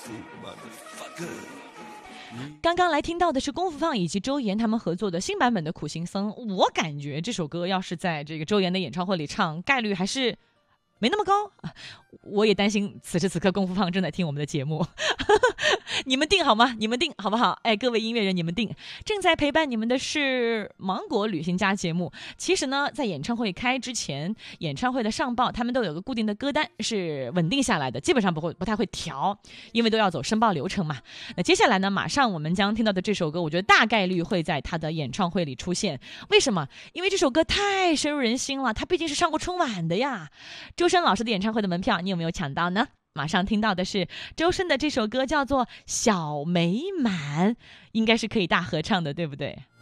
刚刚来听到的是功夫胖以及周岩他们合作的新版本的苦行僧，我感觉这首歌要是在这个周岩的演唱会里唱，概率还是没那么高。我也担心此时此刻功夫胖正在听我们的节目你们定好吗？你们定好不好？哎，各位音乐人，你们定。正在陪伴你们的是芒果旅行家节目。其实呢，在演唱会开之前，演唱会的上报他们都有个固定的歌单是稳定下来的，基本上不太会调，因为都要走申报流程嘛。那接下来呢，马上我们将听到的这首歌，我觉得大概率会在他的演唱会里出现。为什么？因为这首歌太深入人心了，他毕竟是上过春晚的呀。周深老师的演唱会的门票，你有没有抢到呢？马上听到的是周深的这首歌，叫做《小美满》，应该是可以大合唱的，对不对？